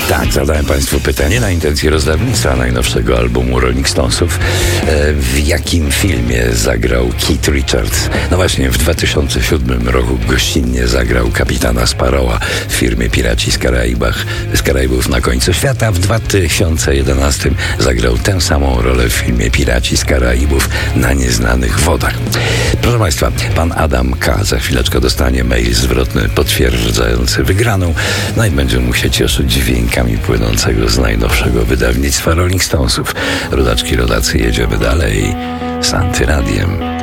Tak, zadałem Państwu pytanie na intencję rozdawnictwa najnowszego albumu Rolling Stonesów. W jakim filmie zagrał Keith Richards? No właśnie, w 2007 roku gościnnie zagrał kapitana Sparrowa w firmie Piraci z Karaibów na końcu świata. W 2011 zagrał tę samą rolę w filmie Piraci z Karaibów na nieznanych wodach. Proszę Państwa, pan Adam K. za chwileczkę dostanie mail zwrotny potwierdzający wygraną. No i będzie mógł się cieszyć dźwiękami płynącego z najnowszego wydawnictwa Rolling Stonesów. Rodaczki, rodacy, jedziemy dalej z Antyradiem.